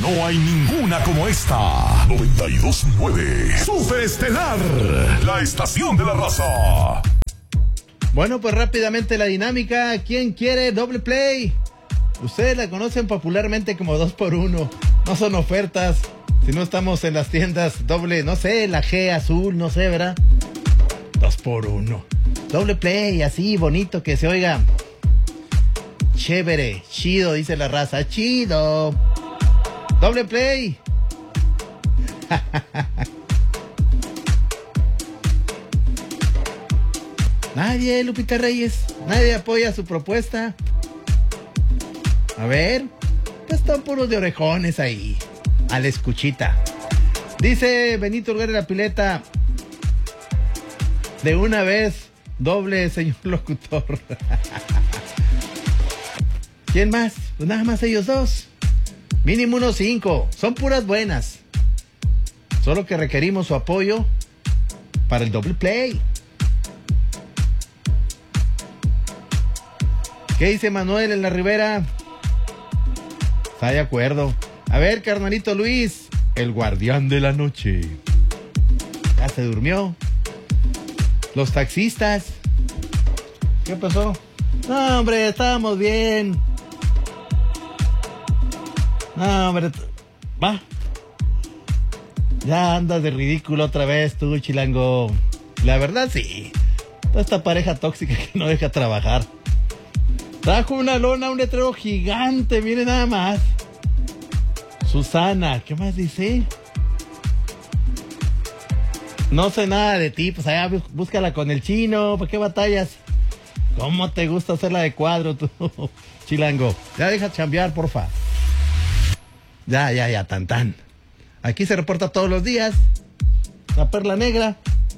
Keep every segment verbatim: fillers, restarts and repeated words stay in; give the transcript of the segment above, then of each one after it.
No hay ninguna como esta. noventa y dos punto nueve Super Estelar, la estación de la raza. Bueno, pues rápidamente la dinámica. ¿Quién quiere doble play? Ustedes la conocen popularmente como dos por uno. No son ofertas. Si no estamos en las tiendas, doble, no sé, la G azul, no sé, ¿verdad? dos por uno. Doble play, así, bonito, que se oiga. Chévere, chido, dice la raza. Chido. Doble play. Nadie, Lupita Reyes. Nadie apoya su propuesta. A ver. Pues están puros de orejones ahí. A la escuchita. Dice Benito Urguera de la Pileta. De una vez, doble, señor locutor. ¿Quién más? Pues nada más ellos dos. Mínimo unos cinco. Son puras buenas. Solo que requerimos su apoyo para el doble play. ¿Qué dice Manuel en la Ribera? Está de acuerdo. A ver, carnalito Luis, el guardián de la noche. Ya se durmió. Los taxistas. ¿Qué pasó? No, hombre, estábamos bien. No, hombre. Va. Ya andas de ridículo otra vez tú, chilango. La verdad, sí. Toda esta pareja tóxica que no deja trabajar. Trajo una lona, un letrero gigante, mire nada más. Susana, ¿qué más dice? No sé nada de ti, pues allá búscala con el chino, ¿para qué batallas? ¿Cómo te gusta hacerla de cuadro tú, chilango? Ya deja chambear, porfa. Ya, ya, ya, tan, tan. Aquí se reporta todos los días. La perla negra.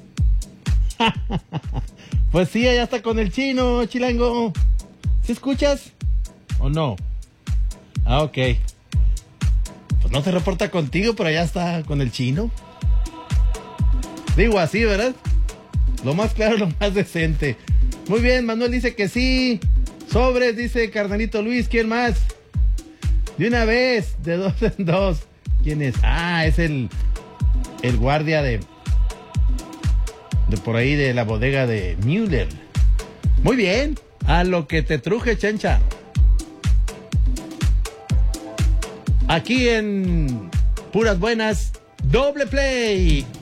Pues sí, allá está con el chino, chilango. ¿Sí escuchas? ¿O no? Ah, ok. Pues no se reporta contigo, pero allá está con el chino. Digo así, ¿verdad? Lo más claro, lo más decente. Muy bien, Manuel dice que sí. Sobres, dice carnalito Luis. ¿Quién más? De una vez, de dos en dos. ¿Quién es? Ah, es el el guardia de de por ahí de la bodega de Müller. Muy bien. A lo que te truje, chencha. Aquí en Puras Buenas, doble play.